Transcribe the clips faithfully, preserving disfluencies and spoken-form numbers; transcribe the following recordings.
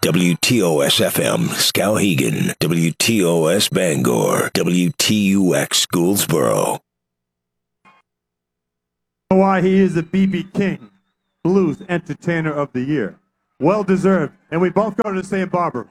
W T O S F M, Skowhegan. W T O S Bangor. W T U X, Gouldsboro. Why he is the B B King, Blues Entertainer of the Year. Well deserved. And we both go to the same barber.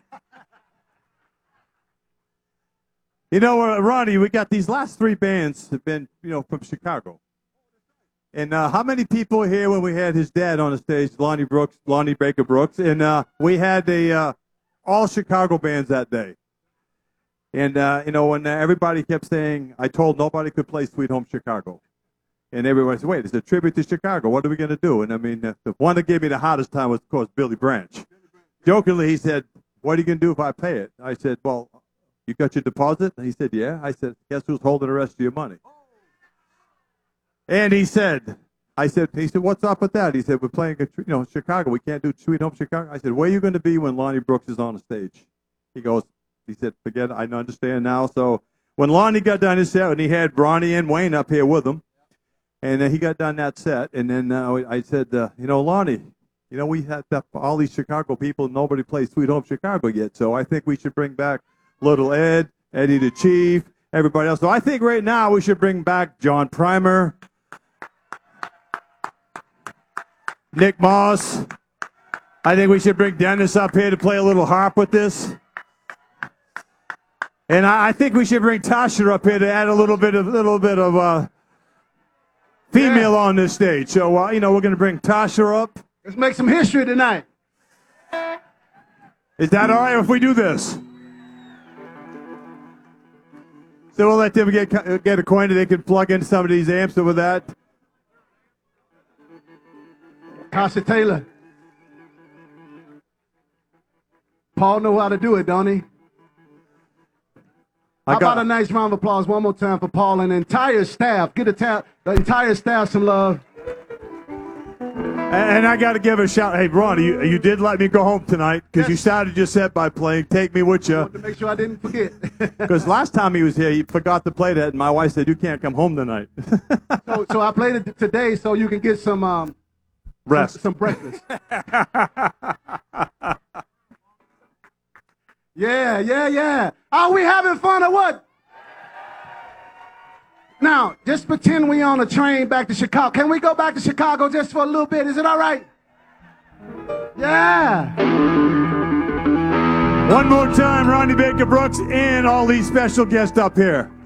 You know, uh, Ronnie, we got these last three bands have been, you know, from Chicago. And uh, how many people were here when we had his dad on the stage, Lonnie Brooks, Lonnie Baker Brooks, and uh, we had the uh, all Chicago bands that day. And uh, you know, when uh, everybody kept saying, I told nobody could play Sweet Home Chicago, and everybody said, wait, it's a tribute to Chicago. What are we going to do? And I mean, uh, the one that gave me the hardest time was, of course, Billy Branch. Jokingly, he said, what are you going to do if I pay it? I said, well, you got your deposit? And he said, yeah. I said, guess who's holding the rest of your money? And he said, I said, he said, what's up with that? He said, we're playing, a, you know, Chicago. We can't do Sweet Home Chicago. I said, where are you going to be when Lonnie Brooks is on the stage? He goes, he said, forget it. I understand now. So when Lonnie got done his set, and he had Ronnie and Wayne up here with him, and uh, he got done that set, and then uh, I said, uh, you know, Lonnie, you know, we had that, all these Chicago people, nobody plays Sweet Home Chicago yet, so I think we should bring back Little Ed, Eddie the Chief, everybody else. So I think right now we should bring back John Primer, Nick Moss. I think we should bring Dennis up here to play a little harp with this. And I, I think we should bring Tasha up here to add a little bit of little bit of uh, female yeah. on this stage. So uh, you know, we're going to bring Tasha up. Let's make some history tonight. Is that all right if we do this? So we'll let them get get acquainted. They can plug in some of these amps over that. Tasha Taylor. Paul know how to do it, don't he? How about a nice round of applause one more time for Paul and the entire staff. Get a ta- the entire staff some love. And I got to give a shout. Hey, Ron, you, you did let me go home tonight because yes. you started your set by playing Take Me With You. I wanted to make sure I didn't forget. Because last time he was here, he forgot to play that, and my wife said, you can't come home tonight. so, so I played it today so you can get some... Um, Rest. Some, some breakfast. yeah, yeah, yeah. Are we having fun or what? Now, just pretend we on a train back to Chicago. Can we go back to Chicago just for a little bit? Is it all right? Yeah. One more time, Ronnie Baker Brooks and all these special guests up here.